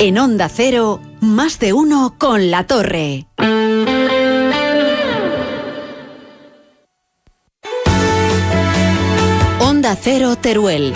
En Onda Cero, más de uno con La Torre. Onda Cero Teruel.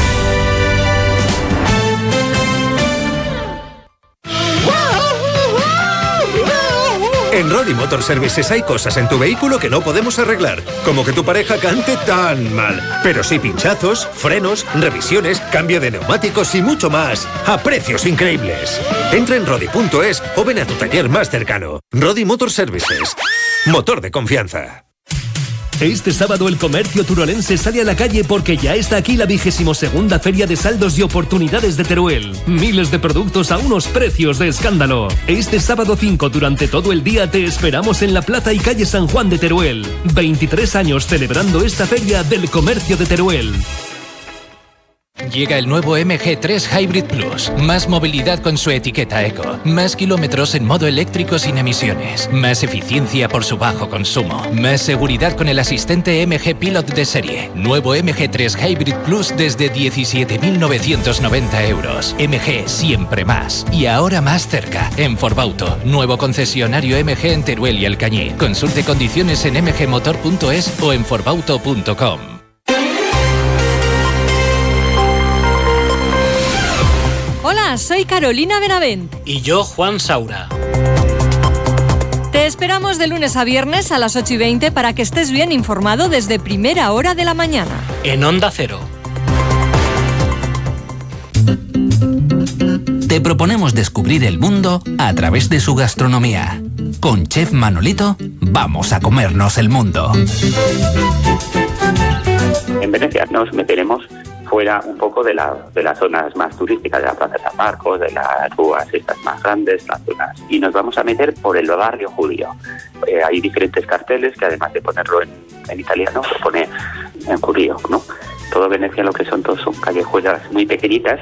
En Roddy Motor Services hay cosas en tu vehículo que no podemos arreglar, como que tu pareja cante tan mal. Pero sí pinchazos, frenos, revisiones, cambio de neumáticos y mucho más, a precios increíbles. Entra en Roddy.es o ven a tu taller más cercano. Roddy Motor Services, motor de confianza. Este sábado el comercio turolense sale a la calle porque ya está aquí la 22ª Feria de Saldos y Oportunidades de Teruel. Miles de productos a unos precios de escándalo. Este sábado 5 durante todo el día te esperamos en la Plaza y Calle San Juan de Teruel. 23 años celebrando esta feria del comercio de Teruel. Llega el nuevo MG3 Hybrid Plus. Más movilidad con su etiqueta eco. Más kilómetros en modo eléctrico sin emisiones. Más eficiencia por su bajo consumo. Más seguridad con el asistente MG Pilot de serie. Nuevo MG3 Hybrid Plus desde 17.990 euros. MG siempre más. Y ahora más cerca. En Forbauto. Nuevo concesionario MG en Teruel y Alcañiz. Consulte condiciones en mgmotor.es o en forbauto.com. Hola, soy Carolina Benavent. Y yo, Juan Saura. Te esperamos de lunes a viernes a las 8:20 para que estés bien informado desde primera hora de la mañana. En Onda Cero. Te proponemos descubrir el mundo a través de su gastronomía. Con Chef Manolito, vamos a comernos el mundo. En Venecia nos meteremos fuera un poco de las zonas más turísticas, de la Plaza de San Marcos, de las rúas estas más grandes, las zonas, y nos vamos a meter por el barrio judío. Hay diferentes carteles que además de ponerlo en italiano, se pone en judío, ¿no? Todo Venecia lo que son callejuelas muy pequeñitas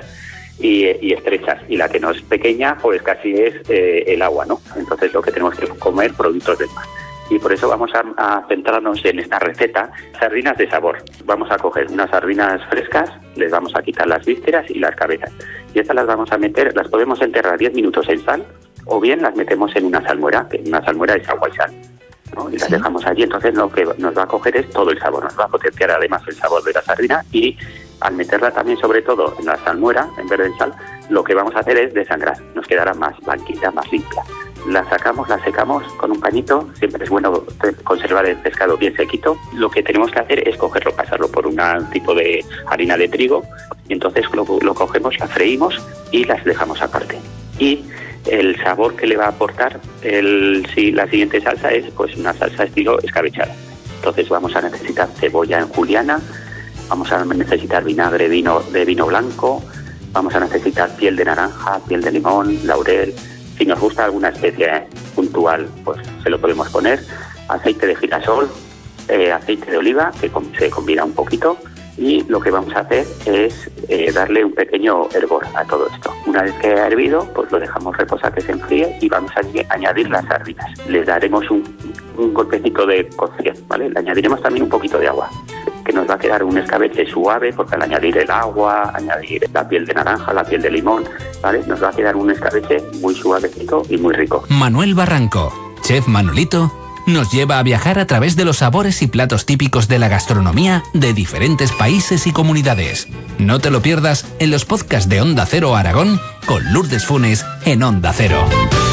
y estrechas, y la que no es pequeña pues casi es el agua, ¿no? Entonces lo que tenemos que comer productos del mar. Y por eso vamos a centrarnos en esta receta, sardinas de sabor. Vamos a coger unas sardinas frescas, les vamos a quitar las vísceras y las cabezas. Y estas las vamos a meter, las podemos enterrar 10 minutos en sal, o bien las metemos en una salmuera, que una salmuera es agua y sal, ¿no? Y las dejamos allí. Entonces lo que nos va a coger es todo el sabor, nos va a potenciar además el sabor de la sardina, y al meterla también sobre todo en la salmuera, en vez de en sal, lo que vamos a hacer es desangrar, nos quedará más blanquita, más limpia. La sacamos, la secamos con un pañito, siempre es bueno conservar el pescado bien sequito. Lo que tenemos que hacer es cogerlo, pasarlo por un tipo de harina de trigo, y entonces lo cogemos, la freímos y las dejamos aparte. Y el sabor que le va a aportar la siguiente salsa es pues una salsa estilo escabechada. Entonces vamos a necesitar cebolla en juliana, vamos a necesitar vinagre de vino blanco, vamos a necesitar piel de naranja, piel de limón, laurel. Si nos gusta alguna especie puntual, pues se lo podemos poner. Aceite de girasol, aceite de oliva, que se combina un poquito. Y lo que vamos a hacer es darle un pequeño hervor a todo esto. Una vez que ha hervido, pues lo dejamos reposar que se enfríe y vamos a añadir las sardinas. Les daremos un golpecito de cocción, ¿vale? Le añadiremos también un poquito de agua, que nos va a quedar un escabeche suave, porque al añadir el agua, añadir la piel de naranja, la piel de limón, ¿vale? Nos va a quedar un escabeche muy suavecito y muy rico. Manuel Barranco, Chef Manolito, nos lleva a viajar a través de los sabores y platos típicos de la gastronomía de diferentes países y comunidades. No te lo pierdas en los podcasts de Onda Cero Aragón con Lourdes Funes en Onda Cero.